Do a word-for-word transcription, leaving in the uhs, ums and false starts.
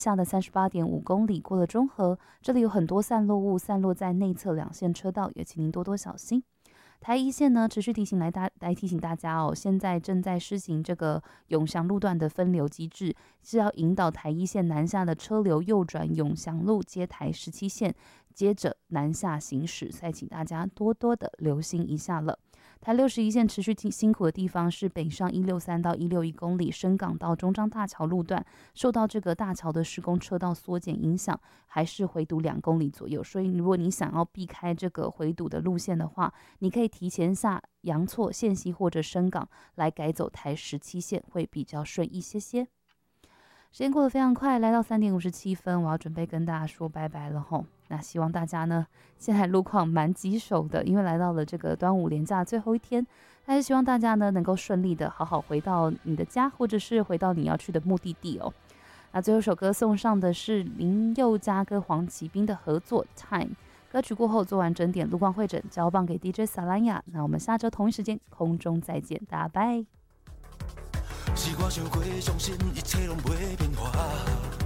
下的 三十八点五公里，过了中和，这里有很多散落物散落在内侧两线车道，也请您多多小心。台一线呢，持续提醒来大来提醒大家哦，现在正在施行这个永祥路段的分流机制，是要引导台一线南下的车流右转永祥路接台十七线，接着南下行驶，所以请大家多多的留心一下了。台六十一线持续辛苦的地方是北上一六三到一六一公里，深港到中彰大桥路段受到这个大桥的施工车道缩减影响，还是回堵两公里左右。所以如果你想要避开这个回堵的路线的话，你可以提前下阳错、线西或者深港来改走台十七线，会比较顺一些些。时间过得非常快，来到三点五十七分，我要准备跟大家说拜拜了吼。那希望大家呢，现在路况蛮棘手的，因为来到了这个端午连假最后一天，还是希望大家呢能够顺利的好好回到你的家，或者是回到你要去的目的地哦。那最后一首歌送上的是林宥嘉跟黄启斌的合作《Time》。歌曲过后做完整点路况会诊，交棒给 D J 萨兰雅。那我们下周同一时间空中再见，大家拜。 是我想过相信一切拢袂变化。